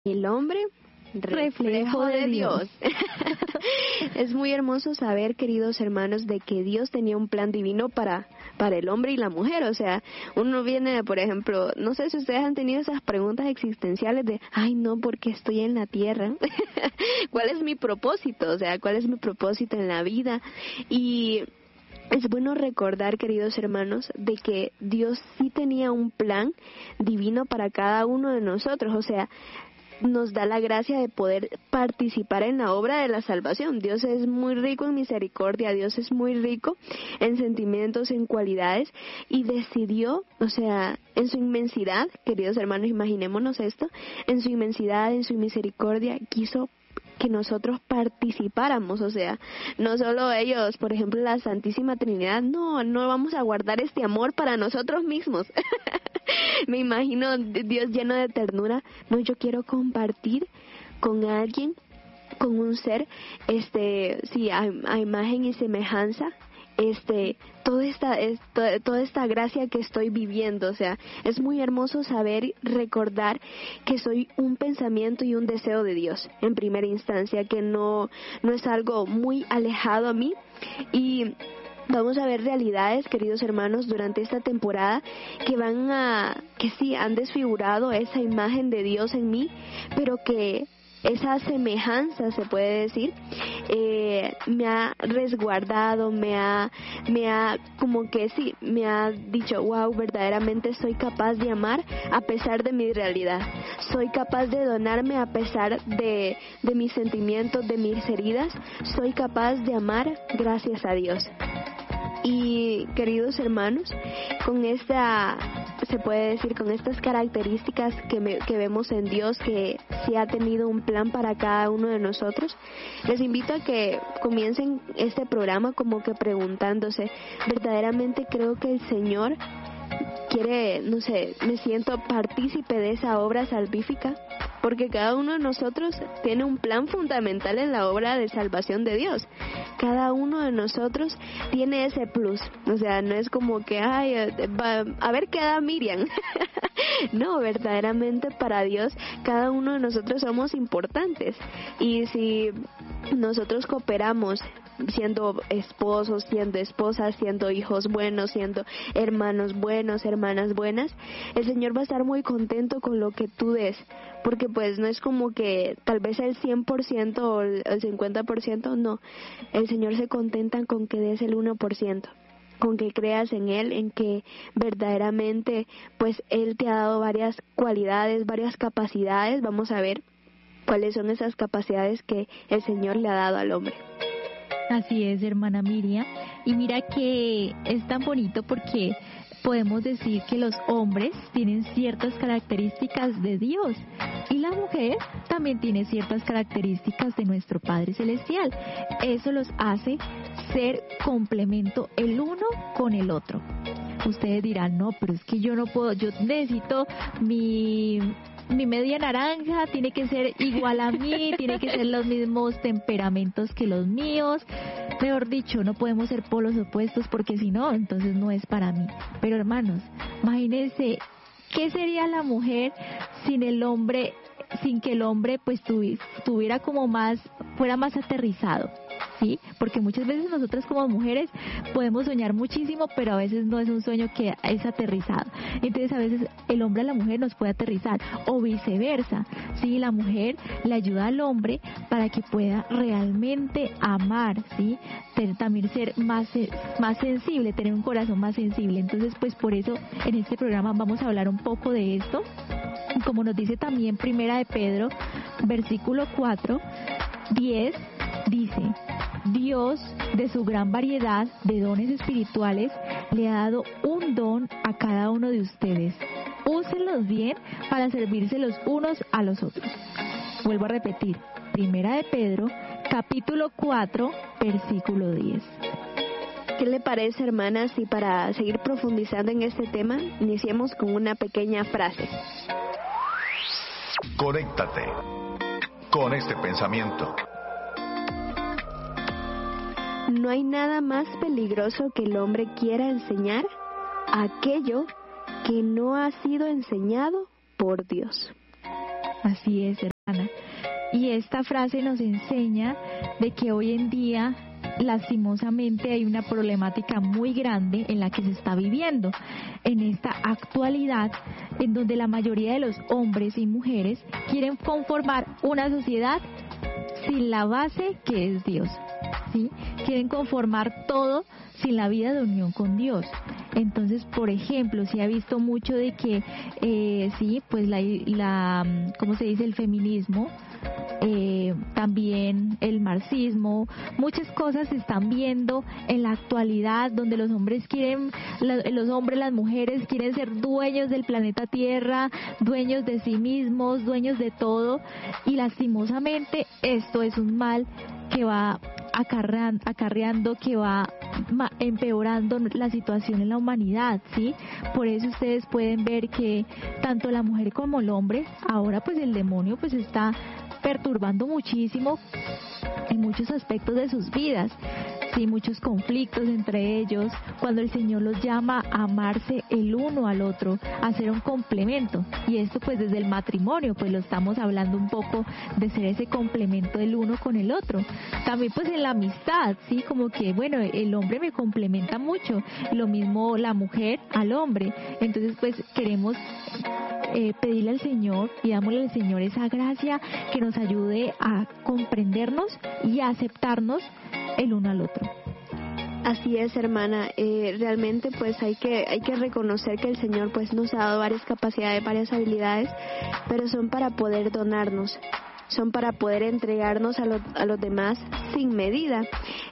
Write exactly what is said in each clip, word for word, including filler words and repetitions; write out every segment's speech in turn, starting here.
El hombre, reflejo de Dios. Es muy hermoso saber, queridos hermanos, de que Dios tenía un plan divino para, para el hombre y la mujer. O sea, uno viene, por ejemplo, no sé si ustedes han tenido esas preguntas existenciales de, ay no, ¿por qué estoy en la tierra? ¿Cuál es mi propósito? O sea, ¿cuál es mi propósito en la vida? Y es bueno recordar, queridos hermanos, de que Dios sí tenía un plan divino para cada uno de nosotros. O sea, nos da la gracia de poder participar en la obra de la salvación. Dios es muy rico en misericordia, Dios es muy rico en sentimientos, en cualidades, y decidió, o sea, en su inmensidad, queridos hermanos, imaginémonos esto, en su inmensidad, en su misericordia, quiso que nosotros participáramos. O sea, no solo ellos, por ejemplo, la Santísima Trinidad, no, no vamos a guardar este amor para nosotros mismos. Me imagino Dios lleno de ternura, no, yo quiero compartir con alguien, con un ser, este, sí, a, a imagen y semejanza, este, toda esta, es, toda, toda esta gracia que estoy viviendo. O sea, es muy hermoso saber, recordar que soy un pensamiento y un deseo de Dios en primera instancia, que no, no es algo muy alejado a mí. Y vamos a ver realidades, queridos hermanos, durante esta temporada que van a, que sí, han desfigurado esa imagen de Dios en mí, pero que esa semejanza, se puede decir, eh, me ha resguardado, me ha, me ha, como que sí, me ha dicho, wow, verdaderamente soy capaz de amar a pesar de mi realidad, soy capaz de donarme a pesar de, de mis sentimientos, de mis heridas, soy capaz de amar gracias a Dios. Y queridos hermanos, con esta, se puede decir, con estas características que, me, que vemos en Dios, que sí ha tenido un plan para cada uno de nosotros, les invito a que comiencen este programa como que preguntándose, ¿verdaderamente creo que el Señor quiere, no sé, me siento partícipe de esa obra salvífica? Porque cada uno de nosotros tiene un plan fundamental en la obra de salvación de Dios. Cada uno de nosotros tiene ese plus. O sea, no es como que, ay, va, a ver qué da Miriam. No, verdaderamente para Dios, cada uno de nosotros somos importantes. Y si nosotros cooperamos, siendo esposos, siendo esposas, siendo hijos buenos, siendo hermanos buenos, hermanas buenas, el Señor va a estar muy contento con lo que tú des, porque pues no es como que tal vez el cien por ciento o el cincuenta por ciento, no, el Señor se contenta con que des el uno por ciento, con que creas en Él, en que verdaderamente pues Él te ha dado varias cualidades, varias capacidades. Vamos a ver cuáles son esas capacidades que el Señor le ha dado al hombre. Así es, hermana Miriam. Y mira que es tan bonito porque podemos decir que los hombres tienen ciertas características de Dios y la mujer también tiene ciertas características de nuestro Padre Celestial. Eso los hace ser complemento el uno con el otro. Ustedes dirán, no, pero es que yo no puedo, yo necesito mi... mi media naranja tiene que ser igual a mí, tiene que ser los mismos temperamentos que los míos. Mejor dicho, no podemos ser polos opuestos porque si no, entonces no es para mí. Pero hermanos, imagínense, ¿qué sería la mujer sin el hombre, sin que el hombre pues tuviera como más, fuera más aterrizado? ¿Sí? Porque muchas veces nosotras como mujeres podemos soñar muchísimo, pero a veces no es un sueño que es aterrizado. Entonces a veces el hombre a la mujer nos puede aterrizar o viceversa. ¿Sí? La mujer le ayuda al hombre para que pueda realmente amar, ¿sí? También ser más, más sensible, tener un corazón más sensible. Entonces pues por eso en este programa vamos a hablar un poco de esto. Como nos dice también Primera de Pedro, versículo cuatro, diez, dice: Dios, de su gran variedad de dones espirituales, le ha dado un don a cada uno de ustedes. Úsenlos bien para servirse los unos a los otros. Vuelvo a repetir, Primera de Pedro, capítulo cuatro, versículo diez. ¿Qué le parece, hermanas, si para seguir profundizando en este tema, iniciemos con una pequeña frase? Conéctate con este pensamiento. No hay nada más peligroso que el hombre quiera enseñar aquello que no ha sido enseñado por Dios. Así es, Y esta frase nos enseña de que hoy en día, lastimosamente, hay una problemática muy grande en la que se está viviendo en esta actualidad, en donde la mayoría de los hombres y mujeres quieren conformar una sociedad sin la base que es Dios, ¿sí? Quieren conformar todo sin la vida de unión con Dios. Entonces, por ejemplo, se ha visto mucho de que, eh, sí, pues la, la, ¿cómo se dice? El feminismo, eh, también el marxismo, muchas cosas se están viendo en la actualidad, donde los hombres quieren, la, los hombres, las mujeres quieren ser dueños del planeta Tierra, dueños de sí mismos, dueños de todo, y lastimosamente esto es un mal que va acarreando, acarreando que va empeorando la situación en la humanidad, ¿sí? Por eso ustedes pueden ver que tanto la mujer como el hombre, ahora pues el demonio pues está perturbando muchísimo en muchos aspectos de sus vidas, sí, muchos conflictos entre ellos, cuando el Señor los llama a amarse el uno al otro, a ser un complemento, y esto pues desde el matrimonio, pues lo estamos hablando un poco de ser ese complemento del uno con el otro, también pues en la amistad, sí, como que bueno, el hombre me complementa mucho, lo mismo la mujer al hombre, entonces pues queremos Eh, pedirle al Señor y dámosle al Señor esa gracia que nos ayude a comprendernos y a aceptarnos el uno al otro. Así es, hermana, eh, realmente pues hay que hay que reconocer que el Señor pues nos ha dado varias capacidades, varias habilidades, pero son para poder donarnos, son para poder entregarnos a, lo, a los demás sin medida.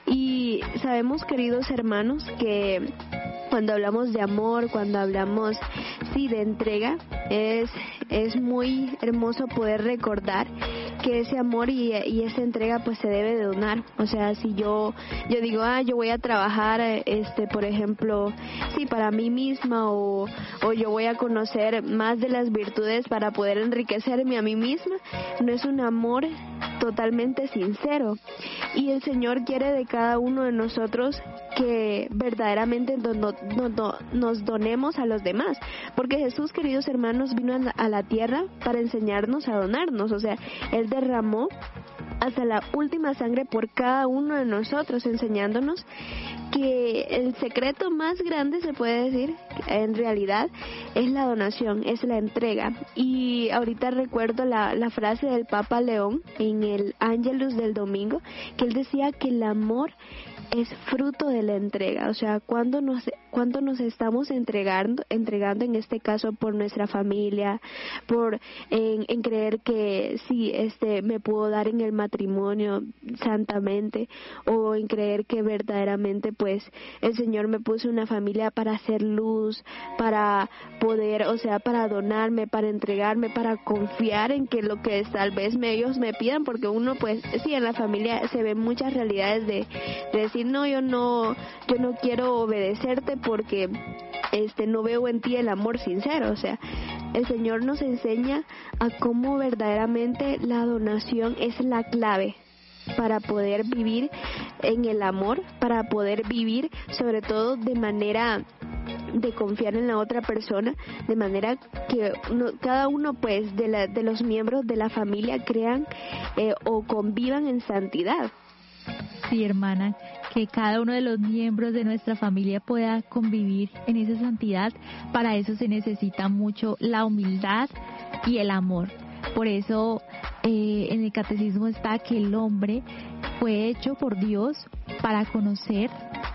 Y sabemos, queridos hermanos, que cuando hablamos de amor, cuando hablamos, sí, de entrega, es, es muy hermoso poder recordar que ese amor y, y esa entrega pues se debe de donar. O sea, si yo yo digo, ah, yo voy a trabajar, este por ejemplo, sí, para mí misma, o, o yo voy a conocer más de las virtudes para poder enriquecerme a mí misma, no es un amor totalmente sincero. Y el Señor quiere de cada uno de nosotros que verdaderamente no, no, no, nos donemos a los demás, porque Jesús, queridos hermanos, vino a la, a la tierra para enseñarnos a donarnos. O sea, Él derramó hasta la última sangre por cada uno de nosotros, enseñándonos que el secreto más grande, se puede decir, en realidad, es la donación, es la entrega. Y ahorita recuerdo la, la frase del Papa León en el Ángelus del domingo, que él decía que el amor es fruto de la entrega. O sea, cuando nos cuando nos estamos entregando, entregando en este caso por nuestra familia, por en, en creer que sí, este me puedo dar en el matrimonio santamente, o en creer que verdaderamente pues el Señor me puso una familia para hacer luz, para poder, o sea, para donarme, para entregarme, para confiar en que lo que tal vez me, ellos me pidan, porque uno pues sí, en la familia se ven muchas realidades de, de decir, no, yo no yo no quiero obedecerte porque este no veo en ti el amor sincero. O sea, el Señor nos enseña a cómo verdaderamente la donación es la clave para poder vivir en el amor, para poder vivir sobre todo de manera de confiar en la otra persona, de manera que uno, cada uno pues de, la, de los miembros de la familia crean eh, o convivan en santidad. Sí, hermana, que cada uno de los miembros de nuestra familia pueda convivir en esa santidad. Para eso se necesita mucho la humildad y el amor. Por eso eh, en el catecismo está que el hombre fue hecho por Dios para conocer,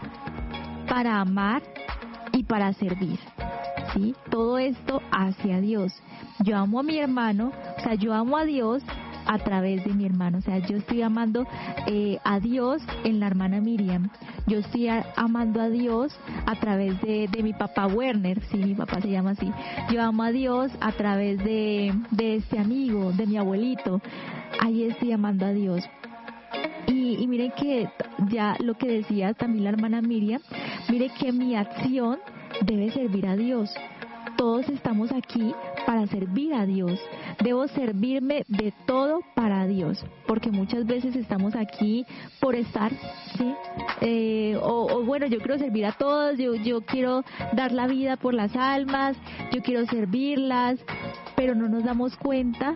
para amar y para servir. ¿Sí? Todo esto hacia Dios. Yo amo a mi hermano, o sea, yo amo a Dios a través de mi hermano. O sea, yo estoy amando eh, a Dios en la hermana Miriam. Yo estoy a, amando a Dios a través de, de mi papá Werner, sí, mi papá se llama así. Yo amo a Dios a través de, de este amigo, de mi abuelito. Ahí estoy amando a Dios. Y, y miren que ya lo que decía también la hermana Miriam, mire que mi acción debe servir a Dios. Todos estamos aquí para servir a Dios. Debo servirme de todo para Dios, porque muchas veces estamos aquí por estar, ¿sí? Eh, o, o bueno, yo quiero servir a todos, yo, yo quiero dar la vida por las almas, yo quiero servirlas, pero no nos damos cuenta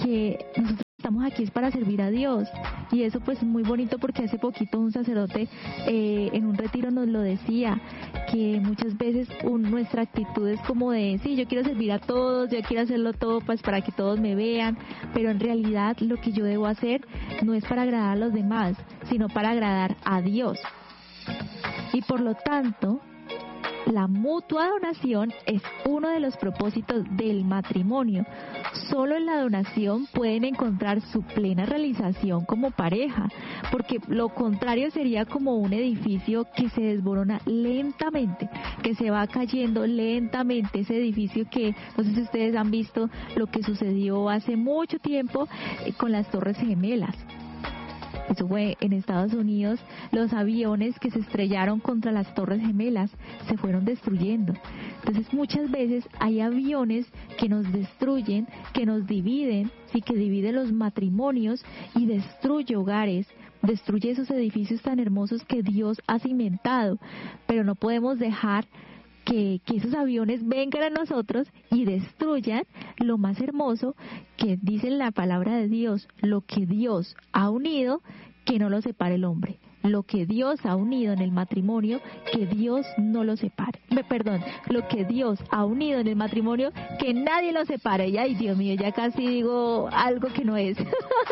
que nosotros estamos aquí es para servir a Dios. Y eso pues es muy bonito, porque hace poquito un sacerdote eh, en un retiro nos lo decía, que muchas veces un, nuestra actitud es como de, sí, yo quiero servir a todos, yo quiero hacerlo todo pues para que todos me vean, pero en realidad lo que yo debo hacer no es para agradar a los demás, sino para agradar a Dios. Y por lo tanto, la mutua donación es uno de los propósitos del matrimonio. Solo en la donación pueden encontrar su plena realización como pareja, porque lo contrario sería como un edificio que se desborona lentamente, que se va cayendo lentamente. Ese edificio que, no sé si ustedes han visto lo que sucedió hace mucho tiempo eh, con las Torres Gemelas. Eso fue en Estados Unidos. Los aviones que se estrellaron contra las Torres Gemelas se fueron destruyendo. Entonces muchas veces hay aviones que nos destruyen, que nos dividen, sí, que dividen los matrimonios y destruye hogares, destruye esos edificios tan hermosos que Dios ha cimentado. Pero no podemos dejar Que, que esos aviones vengan a nosotros y destruyan lo más hermoso que dice la palabra de Dios: lo que Dios ha unido, que no lo separe el hombre. Lo que Dios ha unido en el matrimonio, que Dios no lo separe. Me, perdón, lo que Dios ha unido en el matrimonio, que nadie lo separe. Y ay, Dios mío, ya casi digo algo que no es.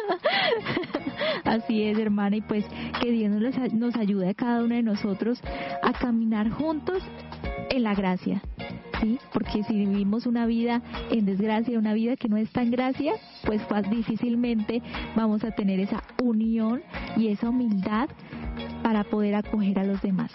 Así es, hermana, y pues que Dios nos, nos ayude a cada uno de nosotros a caminar juntos en la gracia, ¿sí? Porque si vivimos una vida en desgracia, una vida que no está en gracia, pues más difícilmente vamos a tener esa unión y esa humildad para poder acoger a los demás.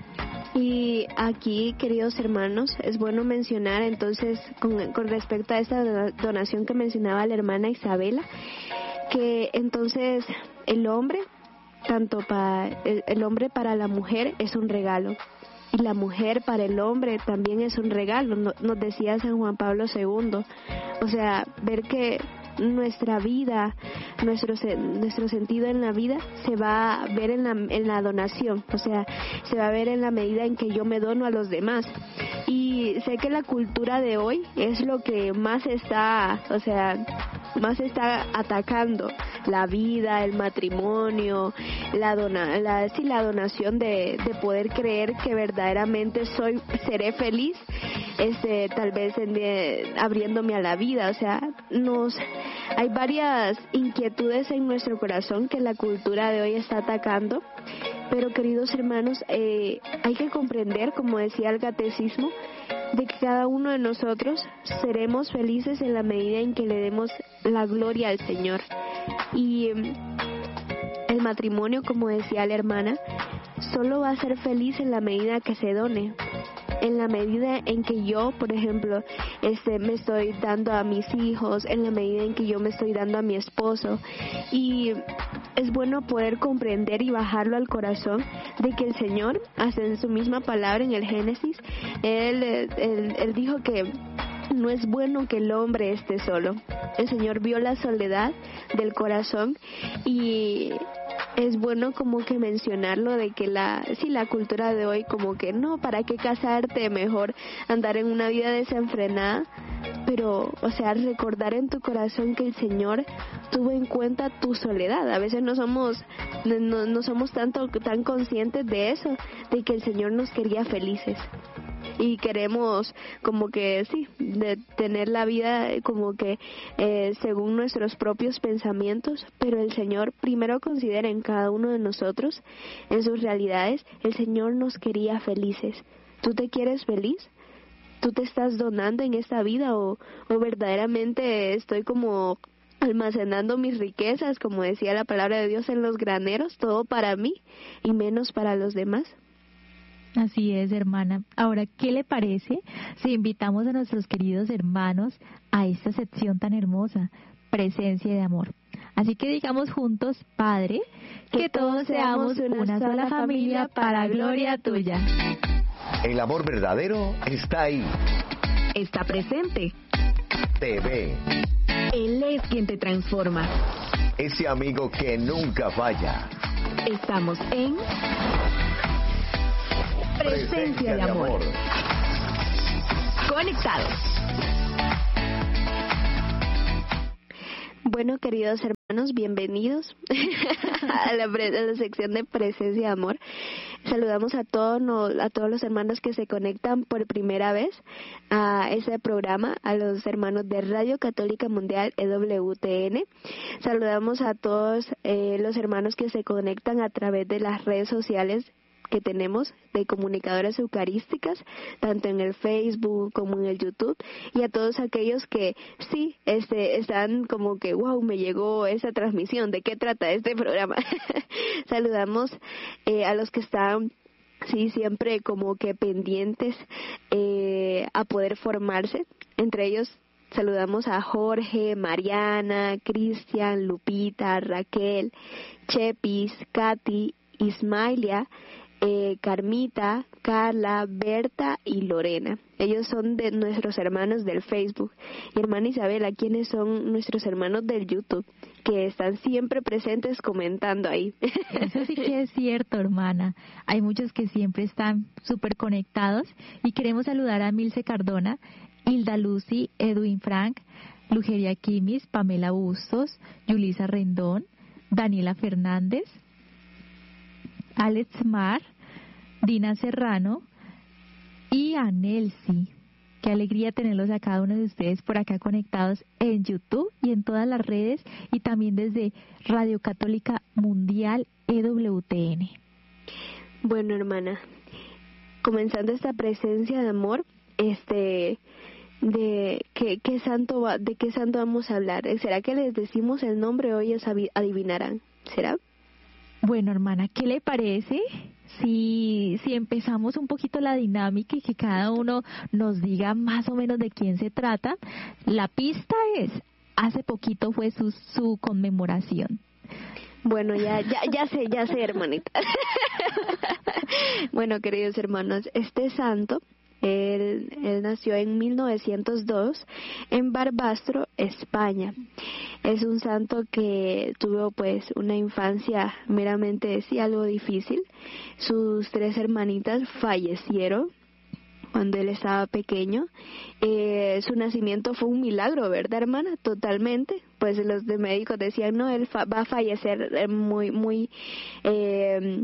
Y aquí, queridos hermanos, es bueno mencionar entonces con, con respecto a esta donación que mencionaba la hermana Isabela, que entonces el hombre, tanto para el, el hombre para la mujer es un regalo, y la mujer para el hombre también es un regalo, nos decía San Juan Pablo segundo. O sea, ver que nuestra vida, nuestro nuestro sentido en la vida se va a ver en la, en la donación, o sea, se va a ver en la medida en que yo me dono a los demás. Y sé que la cultura de hoy es lo que más está, o sea, más está atacando la vida, el matrimonio, la dona, la, sí, la donación de, de poder creer que verdaderamente soy, seré feliz, este, tal vez en, de, abriéndome a la vida. O sea, nos, hay varias inquietudes en nuestro corazón que la cultura de hoy está atacando. Pero, queridos hermanos, eh, hay que comprender, como decía el catecismo, de que cada uno de nosotros seremos felices en la medida en que le demos la gloria al Señor. Y el matrimonio, como decía la hermana, solo va a ser feliz en la medida que se done. En la medida en que yo, por ejemplo, este, me estoy dando a mis hijos, en la medida en que yo me estoy dando a mi esposo. Y es bueno poder comprender y bajarlo al corazón de que el Señor, hasta en su misma palabra en el Génesis, Él, él, él dijo que no es bueno que el hombre esté solo. El Señor vio la soledad del corazón y es bueno como que mencionarlo, de que la sí la cultura de hoy como que no, ¿para qué casarte? Mejor andar en una vida desenfrenada. Pero, o sea, recordar en tu corazón que el Señor tuvo en cuenta tu soledad. A veces no somos no, no somos tanto tan conscientes de eso, de que el Señor nos quería felices. Y queremos como que sí, de tener la vida como que eh, según nuestros propios pensamientos, pero el Señor primero considera en cada uno de nosotros, en sus realidades, el Señor nos quería felices. ¿Tú te quieres feliz? ¿Tú te estás donando en esta vida o, o verdaderamente estoy como almacenando mis riquezas, como decía la palabra de Dios, en los graneros, todo para mí y menos para los demás? Así es, hermana. Ahora, ¿qué le parece si invitamos a nuestros queridos hermanos a esta sección tan hermosa, presencia de amor? Así que digamos juntos: Padre, que, que todos seamos una, una sola familia para gloria tuya. El amor verdadero está ahí. Está presente. Te ve. Él es quien te transforma. Ese amigo que nunca falla. Estamos en Presencia, Presencia de, de amor. amor. Conectados. Bueno, queridos hermanos, bienvenidos a, la, a la sección de Presencia de Amor. Saludamos a todos, no, a todos los hermanos que se conectan por primera vez a ese programa, a los hermanos de Radio Católica Mundial E W T N. Saludamos a todos eh, los hermanos que se conectan a través de las redes sociales que tenemos de comunicadoras eucarísticas, tanto en el Facebook como en el YouTube, y a todos aquellos que sí este están como que wow, me llegó esa transmisión, ¿de qué trata este programa? Saludamos eh, a los que están sí siempre como que pendientes eh, a poder formarse, entre ellos saludamos a Jorge, Mariana, Cristian, Lupita, Raquel, Chepis, Katy, Ismailia, Eh, Carmita, Carla, Berta y Lorena. Ellos son de nuestros hermanos del Facebook. Y hermana Isabela, ¿quiénes son nuestros hermanos del YouTube? Que están siempre presentes comentando ahí. Eso sí que es cierto, hermana. Hay muchos que siempre están súper conectados. Y queremos saludar a Milce Cardona, Hilda Lucy, Edwin Frank, Lugeria Quimis, Pamela Bustos, Yulisa Rendón, Daniela Fernández, Alex Mar, Dina Serrano y a Nelsi. Qué alegría tenerlos a cada uno de ustedes por acá conectados en YouTube y en todas las redes, y también desde Radio Católica Mundial E W T N. Bueno, hermana, comenzando esta presencia de amor, este de qué, qué santo va, de qué santo vamos a hablar. ¿Será que les decimos el nombre hoy? Ellos adivinarán. ¿Será? Bueno, hermana, ¿qué le parece si, si empezamos un poquito la dinámica y que cada uno nos diga más o menos de quién se trata? La pista es, hace poquito fue su, su conmemoración. Bueno, ya, ya, ya sé, ya sé, hermanita. Bueno, queridos hermanos, este santo, Él, él nació en mil novecientos dos en Barbastro, España. Es un santo que tuvo pues una infancia meramente, sí, algo difícil. Sus tres hermanitas fallecieron cuando él estaba pequeño. Eh, su nacimiento fue un milagro, ¿verdad, hermana? Totalmente. Pues los de médicos decían, no, él fa- va a fallecer muy, muy, eh,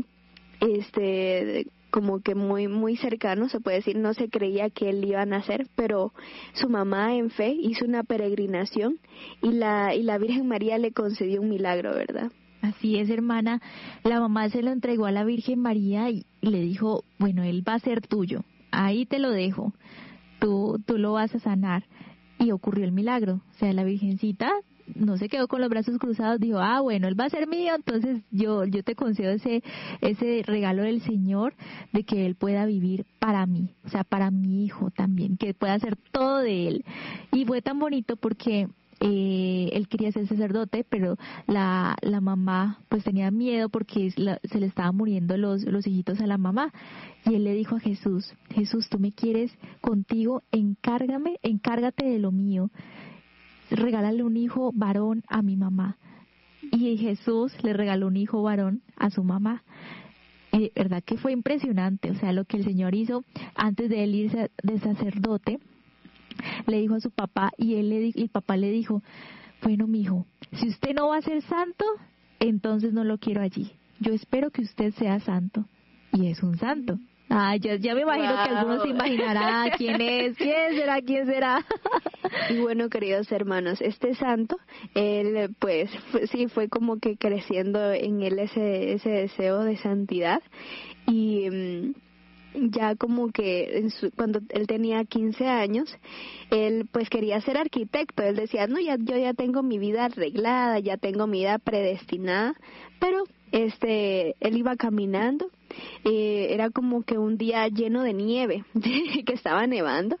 este... como que muy muy cercano, se puede decir. No se creía que él iba a nacer, pero su mamá en fe hizo una peregrinación y la y la Virgen María le concedió un milagro, ¿verdad? Así es, hermana. La mamá se lo entregó a la Virgen María y, y le dijo, bueno, él va a ser tuyo, ahí te lo dejo, tú tú lo vas a sanar. Y ocurrió el milagro. O sea, la Virgencita no se quedó con los brazos cruzados, dijo, ah, bueno, él va a ser mío, entonces yo yo te concedo ese ese regalo del Señor de que él pueda vivir para mí, o sea, para mi hijo también, que pueda hacer todo de él. Y fue tan bonito porque eh, él quería ser sacerdote, pero la la mamá pues tenía miedo porque la, se le estaban muriendo los los hijitos a la mamá. Y él le dijo a Jesús, Jesús, tú me quieres contigo, encárgame, encárgate de lo mío. Regálale un hijo varón a mi mamá. Y Jesús le regaló un hijo varón a su mamá. Y verdad que fue impresionante, o sea, lo que el Señor hizo antes de él irse de sacerdote. Le dijo a su papá y él le di, y el papá le dijo, bueno, mijo, si usted no va a ser santo, entonces no lo quiero allí. Yo espero que usted sea santo. Y es un santo. Ah, ya, ya me imagino wow. Que algunos se imaginarán quién es, quién será, quién será. Y bueno, queridos hermanos, este santo, él pues fue, sí fue como que creciendo en él ese ese deseo de santidad y um, ya como que en su, cuando él tenía quince años, él pues quería ser arquitecto. Él decía, no, ya yo ya tengo mi vida arreglada, ya tengo mi vida predestinada, pero este él iba caminando. Eh, era como que un día lleno de nieve, que estaba nevando,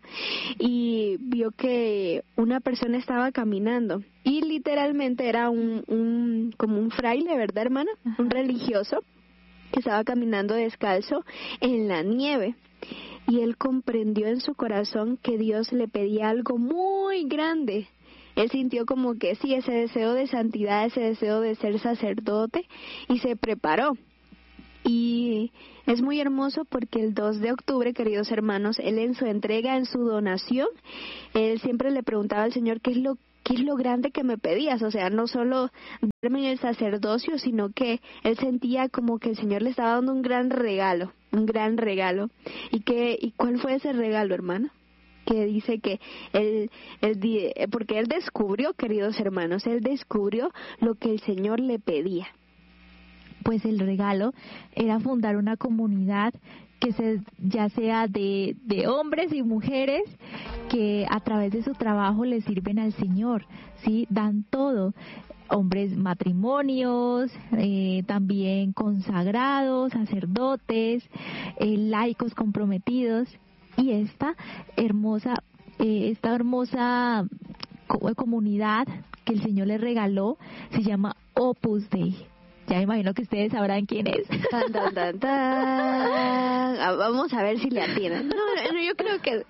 y vio que una persona estaba caminando y literalmente era un, un como un fraile, ¿verdad, hermana? Ajá. Un religioso que estaba caminando descalzo en la nieve. Y él comprendió en su corazón que Dios le pedía algo muy grande. Él sintió como que sí, ese deseo de santidad, ese deseo de ser sacerdote, y se preparó. Y es muy hermoso porque el dos de octubre, queridos hermanos, él en su entrega, en su donación, él siempre le preguntaba al Señor qué es lo ¿qué es lo grande que me pedías? O sea, no solo darme en el sacerdocio, sino que él sentía como que el Señor le estaba dando un gran regalo, un gran regalo. ¿Y qué, y cuál fue ese regalo, hermana? Que dice que él, él, porque él descubrió, queridos hermanos, él descubrió lo que el Señor le pedía. Pues el regalo era fundar una comunidad que se, ya sea de, de hombres y mujeres que a través de su trabajo le sirven al Señor, ¿sí? Dan todo. Hombres matrimonios, eh, también consagrados, sacerdotes, eh, laicos comprometidos. Y esta hermosa, eh, esta hermosa co- comunidad que el Señor le regaló se llama Opus Dei. Ya me imagino que ustedes sabrán quién es. Tan, tan, tan, tan. Ah, vamos a ver si le atinan. No, no, yo creo que...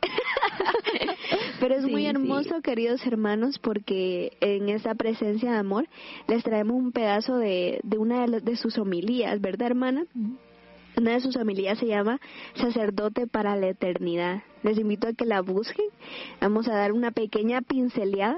Pero es sí, muy hermoso, sí. Queridos hermanos, porque en esta presencia de amor les traemos un pedazo de, de una de, de sus homilías, ¿verdad, hermana? Mm. Una de sus homilías se llama Sacerdote para la Eternidad. Les invito a que la busquen. Vamos a dar una pequeña pinceleada.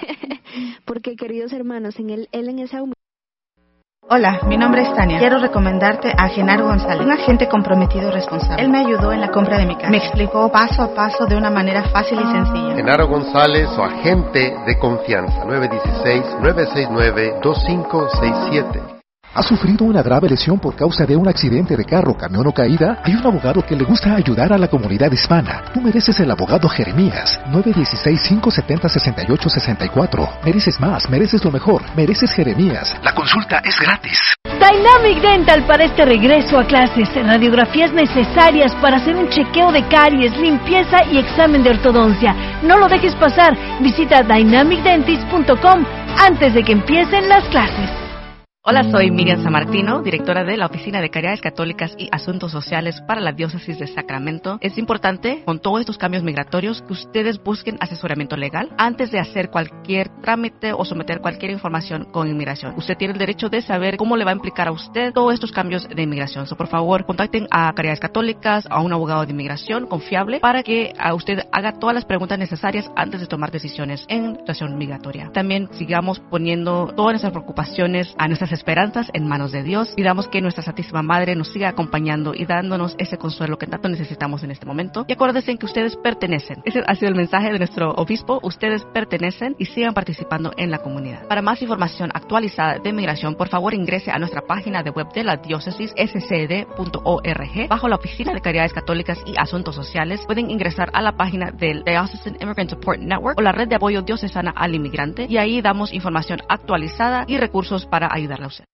Porque, queridos hermanos, en él, él en esa humildad... Hola, mi nombre es Tania. Quiero recomendarte a Genaro González, un agente comprometido y responsable. Él me ayudó en la compra de mi casa. Me explicó paso a paso de una manera fácil y sencilla. Genaro González, su agente de confianza. nueve uno seis, nueve seis nueve, dos cinco seis siete. ¿Has sufrido una grave lesión por causa de un accidente de carro, camión o caída? Hay un abogado que le gusta ayudar a la comunidad hispana. Tú mereces el abogado Jeremías. nueve uno seis, cinco siete cero, seis ocho seis cuatro. Mereces más, mereces lo mejor. Mereces Jeremías. La consulta es gratis. Dynamic Dental para este regreso a clases. Radiografías necesarias para hacer un chequeo de caries, limpieza y examen de ortodoncia. No lo dejes pasar. Visita dynamic dentist punto com antes de que empiecen las clases. Hola, soy Miriam Sammartino, directora de la Oficina de Caridades Católicas y Asuntos Sociales para la Diócesis de Sacramento. Es importante, con todos estos cambios migratorios, que ustedes busquen asesoramiento legal antes de hacer cualquier trámite o someter cualquier información con inmigración. Usted tiene el derecho de saber cómo le va a implicar a usted todos estos cambios de inmigración. So, por favor, contacten a Caridades Católicas, a un abogado de inmigración confiable, para que a usted haga todas las preguntas necesarias antes de tomar decisiones en situación migratoria. También sigamos poniendo todas nuestras preocupaciones, a nuestras esperanzas en manos de Dios. Pidamos que nuestra Santísima Madre nos siga acompañando y dándonos ese consuelo que tanto necesitamos en este momento. Y acuérdense que ustedes pertenecen. Ese ha sido el mensaje de nuestro obispo. Ustedes pertenecen y sigan participando en la comunidad. Para más información actualizada de migración, por favor ingrese a nuestra página de web de la diócesis, s c d punto org. Bajo la Oficina de Caridades Católicas y Asuntos Sociales, pueden ingresar a la página del Diocesan Immigrant Support Network o la Red de Apoyo Diocesana al Inmigrante, y ahí damos información actualizada y recursos para ayudarle a usted.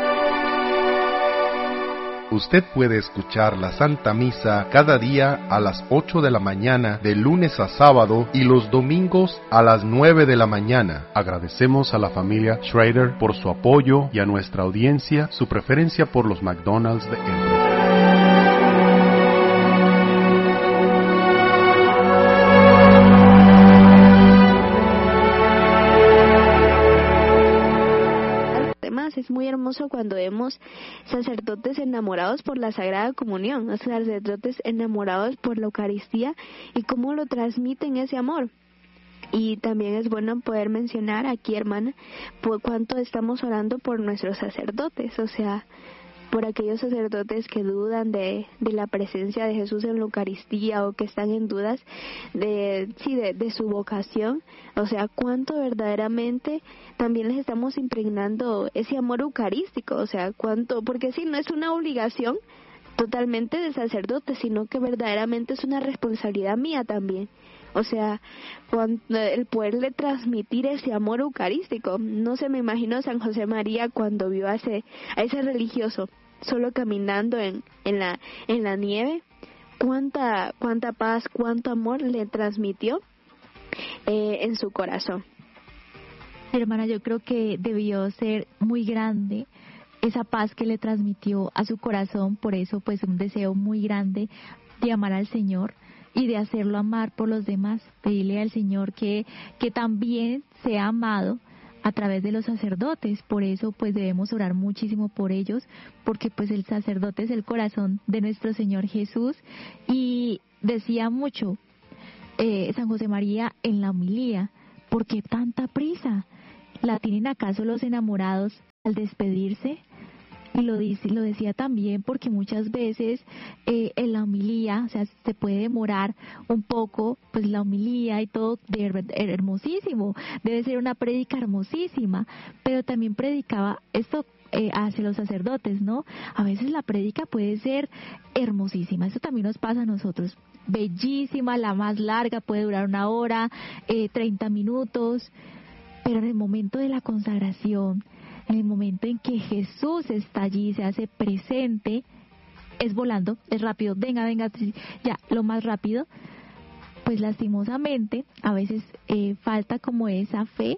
Usted puede escuchar la Santa Misa cada día a las ocho de la mañana, de lunes a sábado, y los domingos a las nueve de la mañana. Agradecemos a la familia Schrader por su apoyo y a nuestra audiencia su preferencia por los McDonald's de Embry. Es muy hermoso cuando vemos sacerdotes enamorados por la Sagrada Comunión, sacerdotes enamorados por la Eucaristía y cómo lo transmiten ese amor. Y también es bueno poder mencionar aquí, hermana, por cuánto estamos orando por nuestros sacerdotes, o sea, por aquellos sacerdotes que dudan de, de la presencia de Jesús en la Eucaristía, o que están en dudas de, sí, de, de su vocación. O sea, cuánto verdaderamente también les estamos impregnando ese amor eucarístico, o sea, cuánto, porque sí, no es una obligación totalmente del sacerdote, sino que verdaderamente es una responsabilidad mía también. O sea, cuando, el poderle transmitir ese amor eucarístico. No se me imaginó San José María cuando vio a ese, a ese religioso solo caminando en, en la en la nieve. Cuánta cuánta paz, cuánto amor le transmitió eh, en su corazón. Hermana, yo creo que debió ser muy grande esa paz que le transmitió a su corazón. Por eso, pues, un deseo muy grande de amar al Señor y de hacerlo amar por los demás. Pedirle al Señor que, que también sea amado a través de los sacerdotes. Por eso, pues, debemos orar muchísimo por ellos, porque pues el sacerdote es el corazón de nuestro Señor Jesús. Y decía mucho eh, San José María en la homilía, ¿por qué tanta prisa? ¿La tienen acaso los enamorados al despedirse? Y lo, dice, lo decía también porque muchas veces eh, en la homilía, o sea, se puede demorar un poco, pues la homilía y todo, de, hermosísimo, debe ser una prédica hermosísima, pero también predicaba esto eh, hacia los sacerdotes, ¿no? A veces la prédica puede ser hermosísima, eso también nos pasa a nosotros, bellísima, la más larga puede durar una hora, eh, treinta minutos, pero en el momento de la consagración, en el momento en que Jesús está allí, se hace presente, es volando, es rápido, venga, venga, ya, lo más rápido, pues lastimosamente a veces eh, falta como esa fe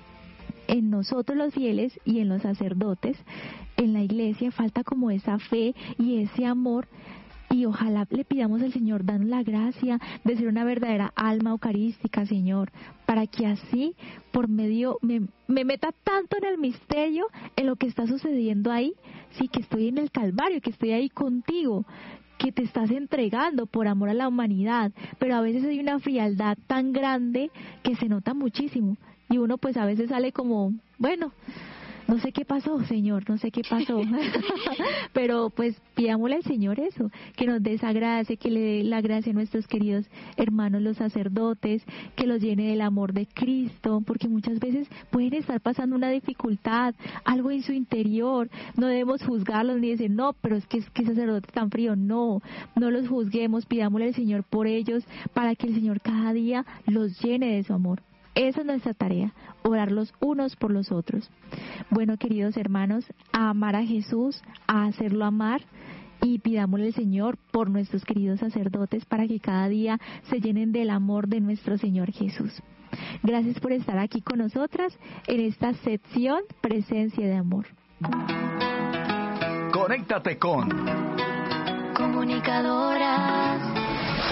en nosotros los fieles y en los sacerdotes, en la iglesia falta como esa fe y ese amor. Y ojalá le pidamos al Señor, danos la gracia de ser una verdadera alma eucarística, Señor, para que así, por medio, me, me meta tanto en el misterio, en lo que está sucediendo ahí, sí, que estoy en el Calvario, que estoy ahí contigo, que te estás entregando por amor a la humanidad, pero a veces hay una frialdad tan grande que se nota muchísimo, y uno pues a veces sale como, bueno, no sé qué pasó, Señor, no sé qué pasó. Pero pues pidámosle al Señor eso, que nos dé esa gracia, que le dé la gracia a nuestros queridos hermanos los sacerdotes, que los llene del amor de Cristo, porque muchas veces pueden estar pasando una dificultad, algo en su interior. No debemos juzgarlos ni decir, no, pero es que es que sacerdote tan frío. No, no los juzguemos, pidámosle al Señor por ellos, para que el Señor cada día los llene de su amor. Esa es nuestra tarea, orar los unos por los otros. Bueno, queridos hermanos, a amar a Jesús, a hacerlo amar, y pidámosle al Señor por nuestros queridos sacerdotes para que cada día se llenen del amor de nuestro Señor Jesús. Gracias por estar aquí con nosotras en esta sección Presencia de Amor. Conéctate con Comunicadoras.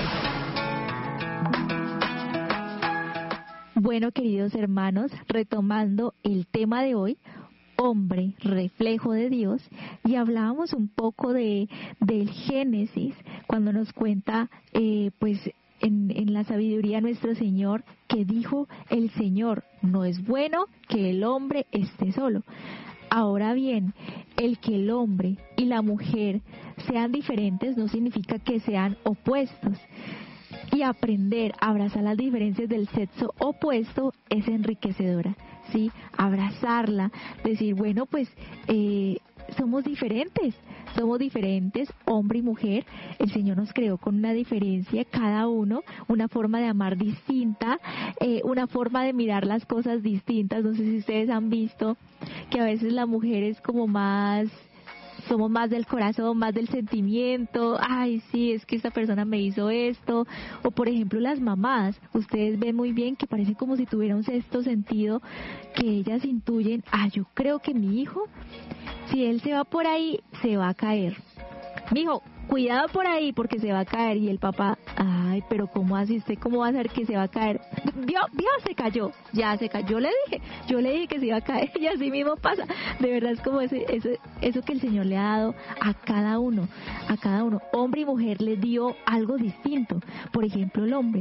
Bueno, queridos hermanos, retomando el tema de hoy, hombre, reflejo de Dios, y hablábamos un poco de del Génesis, cuando nos cuenta, eh, pues, en, en la sabiduría nuestro Señor, que dijo el Señor, no es bueno que el hombre esté solo. Ahora bien, el que el hombre y la mujer sean diferentes no significa que sean opuestos. Y aprender a abrazar las diferencias del sexo opuesto es enriquecedora, ¿sí? Abrazarla, decir, bueno, pues eh, somos diferentes, somos diferentes, hombre y mujer. El Señor nos creó con una diferencia, cada uno, una forma de amar distinta, eh, una forma de mirar las cosas distintas. No sé si ustedes han visto que a veces la mujer es como más... somos más del corazón, más del sentimiento, ay sí, es que esta persona me hizo esto, o por ejemplo las mamás, ustedes ven muy bien que parece como si tuviera un sexto sentido, que ellas intuyen, ah, yo creo que mi hijo, si él se va por ahí, se va a caer. Mijo, cuidado por ahí porque se va a caer. Y el papá, ay, pero ¿cómo así? ¿Usted cómo va a saber que se va a caer? Vio, vio, se cayó, ya se cayó. Yo le dije, yo le dije que se iba a caer y así mismo pasa. De verdad es como ese, eso, eso que el Señor le ha dado a cada uno, a cada uno. Hombre y mujer le dio algo distinto. Por ejemplo, el hombre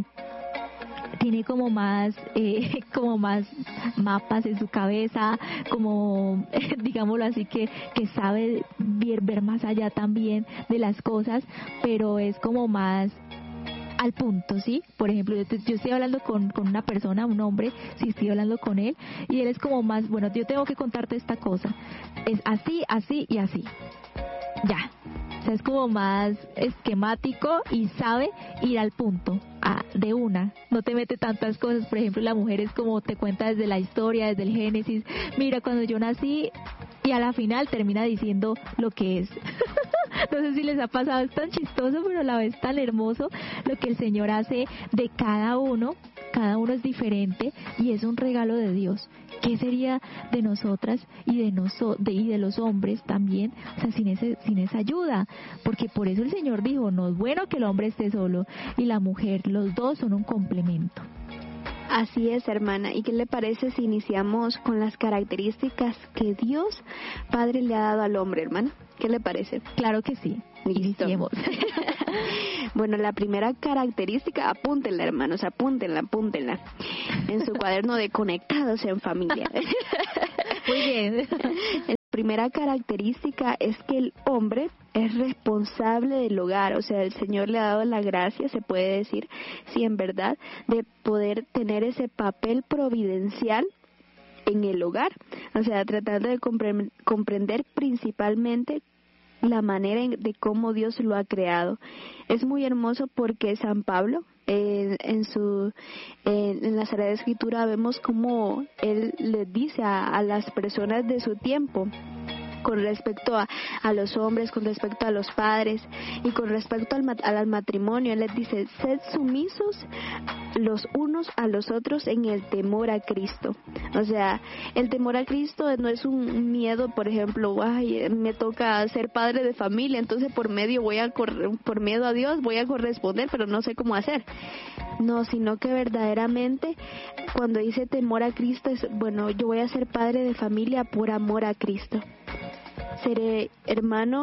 tiene como más eh, como más mapas en su cabeza, como eh, digámoslo así, que, que sabe ver, ver más allá también de las cosas, pero es como más al punto, ¿sí? Por ejemplo, yo, te, yo estoy hablando con, con una persona, un hombre, si estoy hablando con él, y él es como más, bueno, yo tengo que contarte esta cosa, es así, así y así, ya. O sea, es como más esquemático y sabe ir al punto, a, de una. No te mete tantas cosas. Por ejemplo, la mujer es como te cuenta desde la historia, desde el Génesis. Mira, cuando yo nací, y a la final termina diciendo lo que es. No sé si les ha pasado, es tan chistoso, pero a la vez tan hermoso lo que el Señor hace de cada uno. Cada uno es diferente y es un regalo de Dios. ¿Qué sería de nosotras y de, noso- de, y de los hombres también, o sea, sin, ese, sin esa ayuda? Porque por eso el Señor dijo, no es bueno que el hombre esté solo y la mujer, los dos son un complemento. Así es, hermana. ¿Y qué le parece si iniciamos con las características que Dios Padre le ha dado al hombre, hermana? ¿Qué le parece? Claro que sí. Listo. Iniciemos. Bueno, la primera característica, apúntenla, hermanos, apúntenla, apúntenla, en su cuaderno de Conectados en Familia. Muy bien. La primera característica es que el hombre es responsable del hogar, o sea, el Señor le ha dado la gracia, se puede decir, sí, en verdad, de poder tener ese papel providencial en el hogar, o sea, tratando de compre- comprender principalmente la manera en, de cómo Dios lo ha creado. Es muy hermoso porque San Pablo, eh, en su eh, en la Sagrada Escritura vemos cómo él le dice a, a las personas de su tiempo, con respecto a, a los hombres, con respecto a los padres y con respecto al, al matrimonio. Él les dice, sed sumisos los unos a los otros en el temor a Cristo. O sea, el temor a Cristo no es un miedo, por ejemplo, ay, me toca ser padre de familia, entonces por medio voy a correr, por miedo a Dios voy a corresponder, pero no sé cómo hacer. No, sino que verdaderamente cuando dice temor a Cristo es, bueno, yo voy a ser padre de familia por amor a Cristo. Seré hermano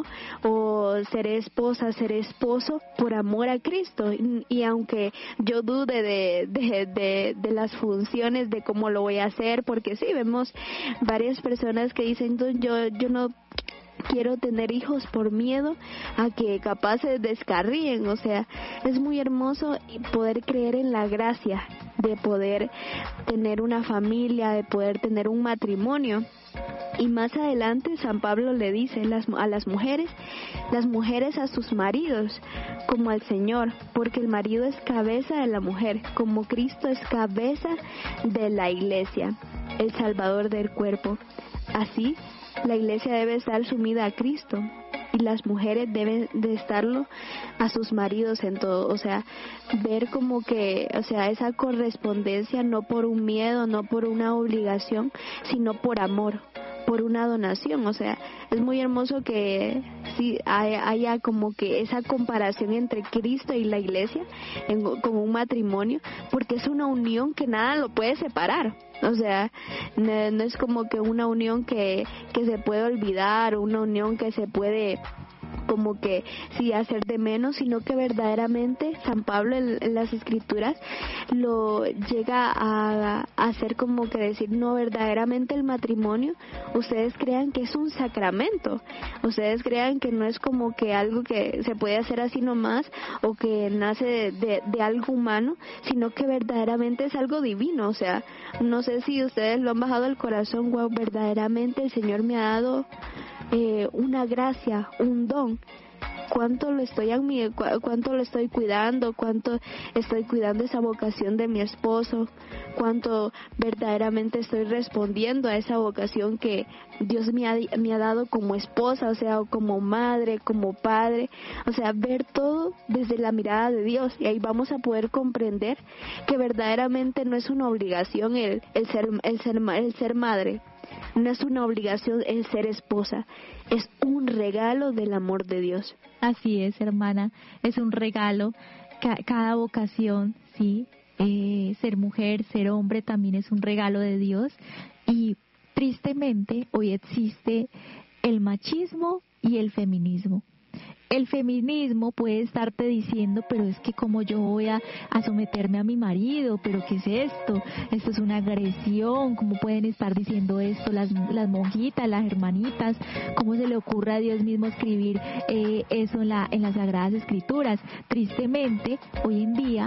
o seré esposa, seré esposo por amor a Cristo. Y, y aunque yo dude de, de, de, de las funciones, de cómo lo voy a hacer, porque sí, vemos varias personas que dicen, yo, yo no quiero tener hijos por miedo a que capaz se descarríen. O sea, es muy hermoso poder creer en la gracia de poder tener una familia, de poder tener un matrimonio. Y más adelante San Pablo le dice las, a las mujeres, las mujeres a sus maridos, como al Señor, porque el marido es cabeza de la mujer, como Cristo es cabeza de la iglesia, el Salvador del cuerpo. Así, la iglesia debe estar sumida a Cristo y las mujeres deben de estarlo a sus maridos en todo. O sea, ver como que, o sea, esa correspondencia no por un miedo, no por una obligación, sino por amor, por una donación. O sea, es muy hermoso que sí haya como que esa comparación entre Cristo y la iglesia en, como un matrimonio, porque es una unión que nada lo puede separar. O sea, no, no es como que una unión que, que se puede olvidar, una unión que se puede como que sí hacer de menos, sino que verdaderamente San Pablo en, en las Escrituras lo llega a, a hacer como que decir, no, verdaderamente el matrimonio, ustedes crean que es un sacramento, ustedes crean que no es como que algo que se puede hacer así nomás o que nace de, de, de algo humano, sino que verdaderamente es algo divino. O sea, no sé si ustedes lo han bajado al corazón, wow, verdaderamente el Señor me ha dado Eh, una gracia, un don. Cuánto lo estoy cuánto lo estoy cuidando, cuánto estoy cuidando esa vocación de mi esposo, cuánto verdaderamente estoy respondiendo a esa vocación que Dios me ha, me ha dado como esposa, o sea, como madre, como padre. O sea, ver todo desde la mirada de Dios, y ahí vamos a poder comprender que verdaderamente no es una obligación el, el ser el ser el ser madre. No es una obligación el ser esposa, es un regalo del amor de Dios. Así es, hermana, es un regalo. Ca- cada vocación, sí, eh, ser mujer, ser hombre también es un regalo de Dios. Y tristemente hoy existe el machismo y el feminismo. El feminismo puede estarte diciendo, pero es que como yo voy a, a someterme a mi marido, pero ¿qué es esto? Esto es una agresión. ¿Cómo pueden estar diciendo esto las, las monjitas, las hermanitas? ¿Cómo se le ocurre a Dios mismo escribir eh, eso en, la, en las Sagradas Escrituras? Tristemente, hoy en día,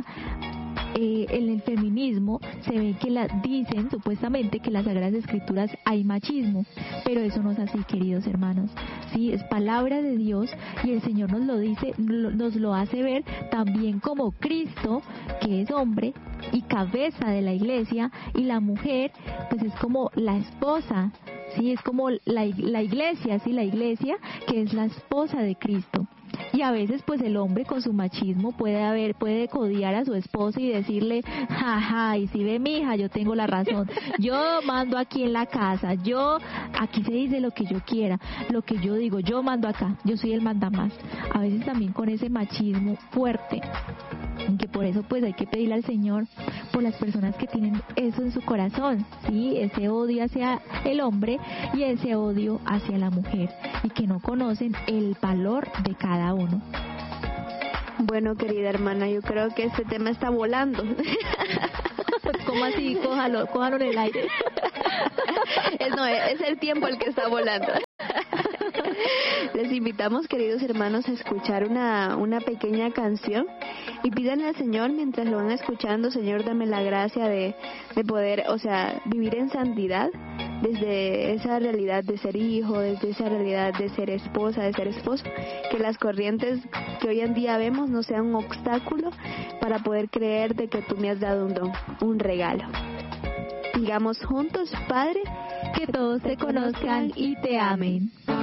Eh, en el feminismo se ve que la, dicen supuestamente que en las Sagradas Escrituras hay machismo, pero eso no es así, queridos hermanos. Sí, es palabra de Dios y el Señor nos lo dice, nos lo hace ver también como Cristo, que es hombre y cabeza de la iglesia, y la mujer pues es como la esposa, sí, es como la, la iglesia, sí, la iglesia que es la esposa de Cristo. Y a veces pues el hombre con su machismo puede haber, puede codiar a su esposa y decirle, jaja, y si ve mi hija, yo tengo la razón, yo mando aquí en la casa, yo, aquí se dice lo que yo quiera, lo que yo digo, yo mando acá, yo soy el mandamás. A veces también con ese machismo fuerte, que por eso pues hay que pedirle al Señor por las personas que tienen eso en su corazón, sí, ese odio hacia el hombre y ese odio hacia la mujer, y que no conocen el valor de cada uno. Bueno, querida hermana, yo creo que este tema está volando. ¿Cómo así? Cójalo, cójalo en el aire. Es, no, es el tiempo el que está volando. Les invitamos, queridos hermanos, a escuchar una, una pequeña canción y pídanle al Señor mientras lo van escuchando: Señor, dame la gracia de, de poder, o sea, vivir en santidad desde esa realidad de ser hijo, desde esa realidad de ser esposa, de ser esposo, que las corrientes que hoy en día vemos no sean un obstáculo para poder creer de que tú me has dado un don, un regalo. Digamos juntos: Padre, que todos te conozcan y te amen.